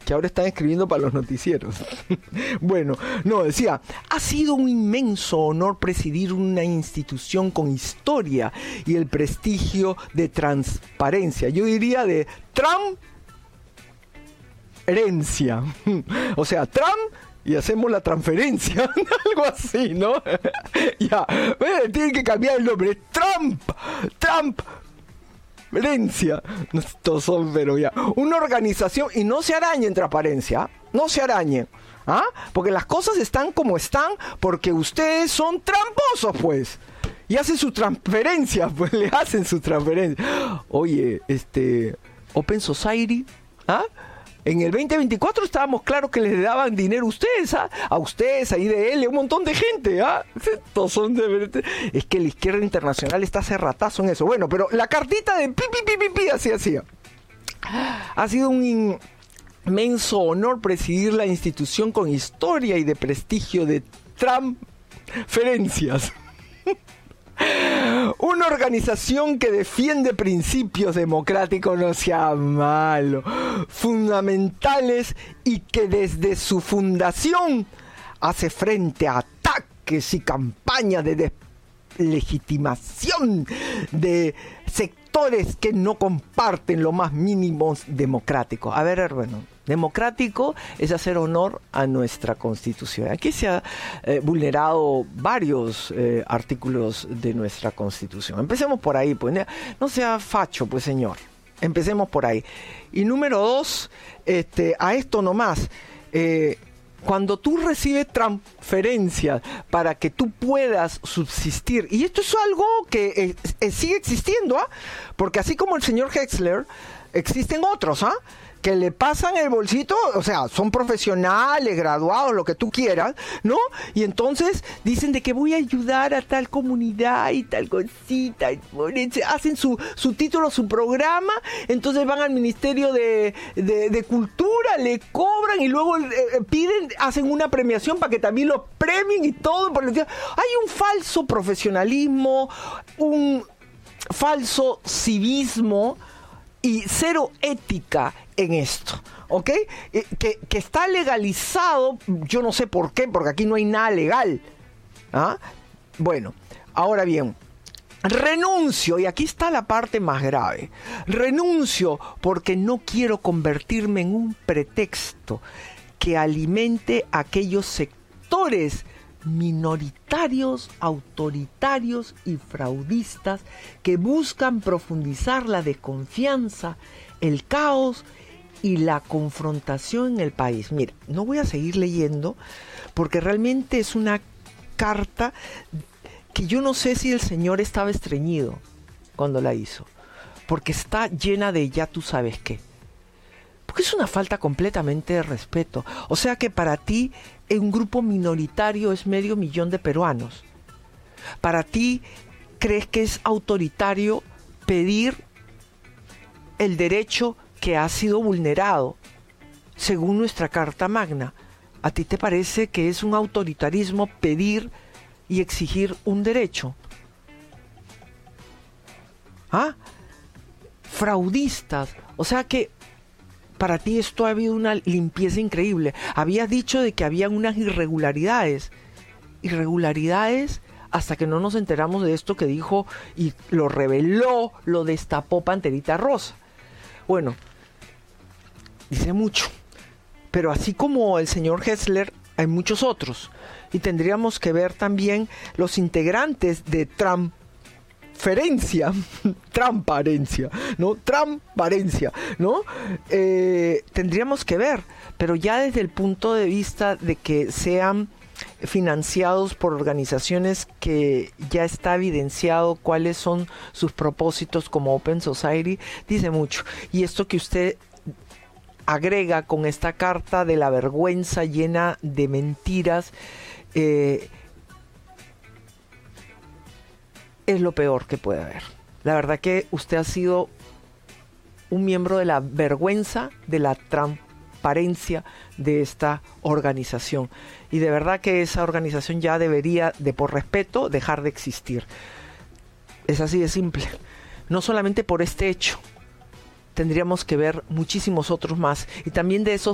que ahora están escribiendo para los noticieros. Bueno, no, decía, ha sido un inmenso honor presidir una institución con historia y el prestigio de transparencia. Yo diría de herencia. O sea, y hacemos la transferencia, algo así, ¿no? Ya, tienen que cambiar el nombre. Trump. Herencia. Estos son, pero ya. Una organización, y no se arañen transparencia, no se arañen. ¿Ah? Porque las cosas están como están, porque ustedes son tramposos, pues. Y hacen su transferencia, pues le hacen su transferencia. Oye, Open Society, ¿ah? En el 2024 estábamos claros que les daban dinero a ustedes, ¿ah? A ustedes, a IDL, a un montón de gente, ¿ah? Estos son de... Es que la izquierda internacional está hace ratazo en eso. Bueno, pero la cartita de pi, así hacía. Ha sido un inmenso honor presidir la institución con historia y de prestigio de transferencias. Una organización que defiende principios democráticos, no sea malo, fundamentales, y que desde su fundación hace frente a ataques y campañas de deslegitimación de sectores que no comparten lo más mínimo democrático. A ver, hermano, democrático es hacer honor a nuestra Constitución. Aquí se ha vulnerado varios artículos de nuestra Constitución. Empecemos por ahí, pues. No sea facho, pues, señor. Empecemos por ahí. Y número 2, a esto nomás. Cuando tú recibes transferencias para que tú puedas subsistir, y esto es algo que sigue existiendo, ¿ah? Porque así como el señor Hexler, existen otros, ¿ah? Que le pasan el bolsito, o sea, son profesionales, graduados, lo que tú quieras, ¿no? Y entonces dicen de que voy a ayudar a tal comunidad y tal cosita, y hacen su título, su programa, entonces van al Ministerio de Cultura, le cobran y luego piden, hacen una premiación para que también los premien y todo. Hay un falso profesionalismo, un falso civismo y cero ética en esto, ¿ok? Que está legalizado, yo no sé por qué, porque aquí no hay nada legal. ¿Ah? Bueno, ahora bien, renuncio, y aquí está la parte más grave. Renuncio porque no quiero convertirme en un pretexto que alimente aquellos sectores minoritarios, autoritarios y fraudistas que buscan profundizar la desconfianza, el caos y la confrontación en el país. Mira, no voy a seguir leyendo porque realmente es una carta que yo no sé si el señor estaba estreñido cuando la hizo, porque está llena de ya tú sabes qué. Porque es una falta completamente de respeto. O sea que para ti un grupo minoritario es 500,000 de peruanos. Para ti crees que es autoritario pedir el derecho que ha sido vulnerado según nuestra Carta Magna. ¿A ti te parece que es un autoritarismo pedir y exigir un derecho? ¿Ah? Fraudistas. O sea que para ti esto ha habido una limpieza increíble. Habías dicho de que habían unas irregularidades hasta que no nos enteramos de esto que dijo y lo reveló, lo destapó Panterita Rosa. Bueno, dice mucho, pero así como el señor Hexler, hay muchos otros, y tendríamos que ver también los integrantes de transparencia, ¿no? Tendríamos que ver, pero ya desde el punto de vista de que sean financiados por organizaciones que ya está evidenciado cuáles son sus propósitos como Open Society, dice mucho. Y esto que usted agrega con esta carta de la vergüenza llena de mentiras, es lo peor que puede haber. La verdad que usted ha sido un miembro de la vergüenza, de la transparencia de esta organización. Y de verdad que esa organización ya debería, por respeto, dejar de existir. Es así de simple. No solamente por este hecho. Tendríamos que ver muchísimos otros más. Y también de esos